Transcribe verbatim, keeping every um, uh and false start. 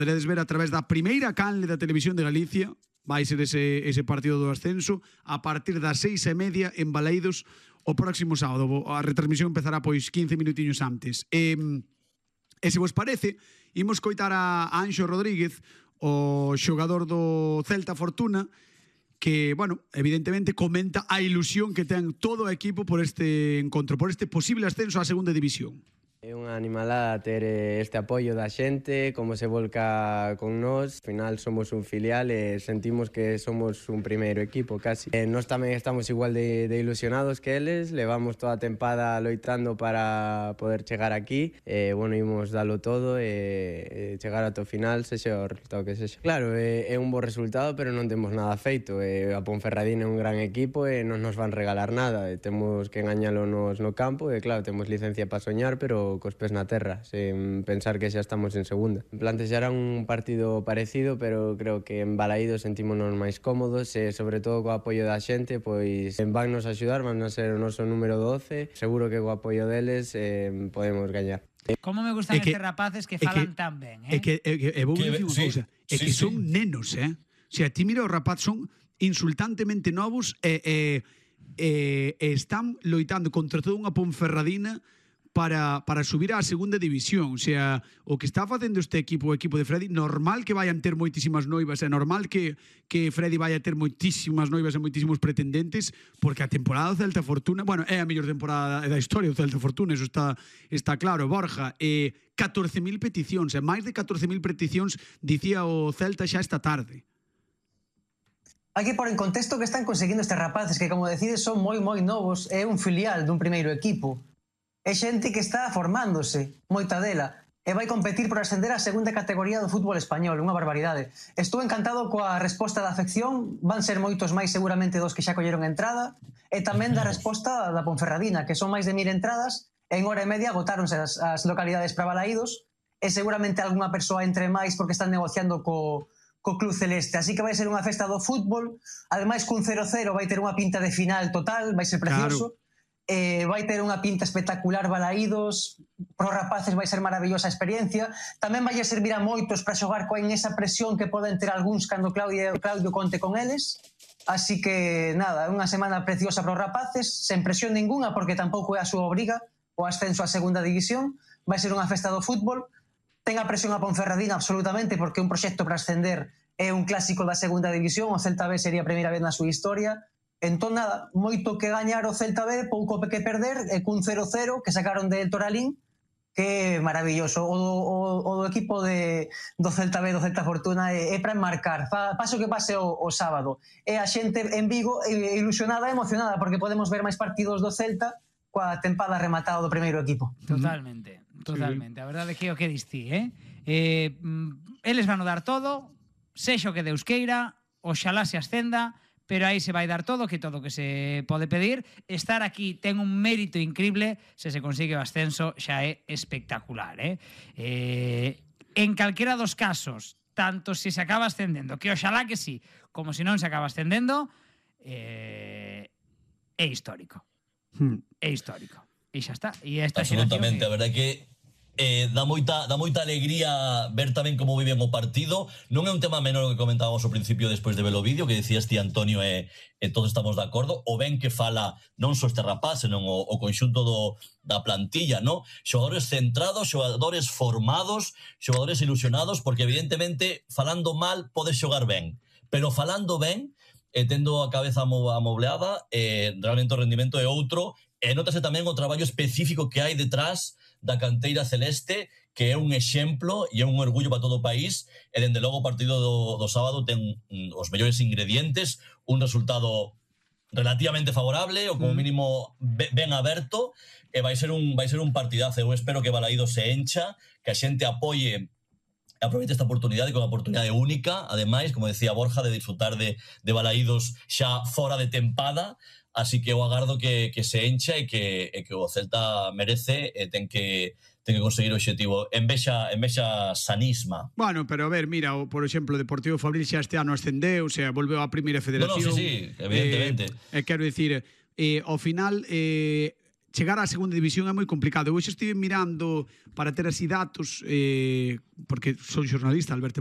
Poderedes ver a través da primeira canle da Televisión de Galicia, vai ser ese, ese partido do ascenso, a partir das seis e media en Baleidos o próximo sábado. A retransmisión empezará pois quince minutiños antes. E, e se vos parece, imos coitar a Anxo Rodríguez, o xogador do Celta Fortuna, que, bueno, evidentemente comenta a ilusión que ten todo o equipo por este encontro, por este posible ascenso á segunda división. É unha animalada ter este apoio da xente, como se volca con nós. Al final somos un filial e sentimos que somos un primeiro equipo, casi. E nós tamén estamos igual de, de ilusionados que eles, levamos toda a tempada loitando para poder chegar aquí. E, bueno, imos dalo todo e, e chegar ata o final, sexa o resultado que sexa. Claro, é, é un bo resultado, pero non temos nada feito. E a Ponferradina é un gran equipo e non nos van regalar nada. E temos que engañalo nos no campo e, claro, temos licencia para soñar, pero cos pés na terra, sen pensar que xa estamos en segunda. Plantexará un partido parecido, pero creo que en Balaídos sentímonos máis cómodos e, sobre todo, co apoio da xente, pois van nos axudar, van a ser o noso número doce. Seguro que co apoio deles eh, podemos gañar. Como me gustan estes rapaces que falan tan ben, eh? É que, é que, é vou dicir unha cousa, é que son nenos, eh? O sea, ti mira os rapaz, son insultantemente novos e, e, e, e están loitando contra toda unha Ponferradina para, para subir á segunda división. O sea, o que está facendo este equipo, o equipo de Freddy, normal que vayan ter moitísimas noivas, é normal que, que Freddy vaya ter moitísimas noivas e moitísimos pretendentes, porque a temporada do Celta Fortuna, bueno, é a mellor temporada da historia do Celta Fortuna, eso está, está claro, Borja. E catorce mil peticións, e máis de catorce mil peticións, dicía o Celta xa esta tarde. Hai que pôr en contexto que están conseguindo estes rapaces, que, como decides, son moi, moi novos, é un filial dun primeiro equipo. É xente que está formándose, moita dela, e vai competir por ascender á segunda categoría do fútbol español, unha barbaridade. Estou encantado coa resposta da afección, van ser moitos máis seguramente dos que xa colleron entrada, e tamén da resposta da Ponferradina, que son máis de mil entradas, e en hora e media agotáronse as, as localidades para Balaídos, e seguramente algunha persoa entre máis porque están negociando co, co Club Celeste. Así que vai ser unha festa do fútbol, ademais cun cero cero vai ter unha pinta de final total, vai ser precioso. Claro. Eh, vai ter unha pinta espectacular Balaídos, pros rapaces vai ser maravillosa a experiencia, tamén vai servir a moitos para xogar coen esa presión que poden ter algúns cando Claudio, Claudio conte con eles. Así que nada, unha semana preciosa pros rapaces, sen presión ninguna, porque tampouco é a súa obriga o ascenso á segunda división. Vai ser unha festa do fútbol, ten a presión a Ponferradina absolutamente, porque un proxecto para ascender é un clásico da segunda división, o Celta B sería a primeira vez na súa historia. Entón, nada, moito que gañar o Celta B, pouco que perder, e cun cero cero que sacaron de Toralín, que é maravilloso. O, o, o do equipo de, do Celta B, do Celta Fortuna, é, é para enmarcar. Pa, paso que pase o, o sábado. E a xente en Vigo é ilusionada e emocionada, porque podemos ver máis partidos do Celta coa tempada rematada do primeiro equipo. Totalmente, totalmente. Sí. A verdade é que o que distí, eh? eh eles van a dar todo, sexo que Deus queira, oxalá se ascenda, pero aí se vai dar todo, que todo que se pode pedir. Estar aquí ten un mérito increíble, se se consigue o ascenso xa é espectacular, eh? eh en calquera dos casos, tanto se se acaba ascendendo, que oxalá que sí, como se non se acaba ascendendo, eh, é histórico. Hmm. É histórico. E xa está. E esta absolutamente, a verdade é que Eh, dá moita dá moita alegría ver tamén como viven o partido. Non é un tema menor que comentábamos ao principio despois de ver o vídeo, que decías ti, Antonio, e, e todos estamos de acordo, o ben que fala non só este rapaz, senón o, o conxunto do, da plantilla, no? Xogadores centrados, xogadores formados, xogadores ilusionados, porque evidentemente falando mal podes xogar ben, pero falando ben e tendo a cabeza amobleada, eh, realmente o rendimento é outro. E notase tamén o traballo específico que hai detrás da canteira celeste, que é un exemplo e é un orgullo para todo o país, e dende logo o partido do, do sábado ten os mellores ingredientes, un resultado relativamente favorable, ou como mínimo ben aberto, e vai ser un vai ser un partidazo. Eu espero que Balaídos se encha, que a xente apoie e aproveite esta oportunidade, con unha oportunidade única, ademais, como decía Borja, de disfrutar de, de Balaídos xa fora de tempada. Así que eu agardo que, que se encha e que, e que o Celta merece e ten que ten que conseguir o objetivo. Envexa, envexa sanisma. Bueno, pero a ver, mira, o, por exemplo, Deportivo Fabril xa este ano ascendeu, o sea, volveu á primeira federación. No, no, sí, sí, evidentemente. Eh, eh, quero dicir, eh, ao final, eh, chegar á segunda división é moi complicado. Eu hoxe estive mirando para ter así datos, eh, porque son xornalista, Alberto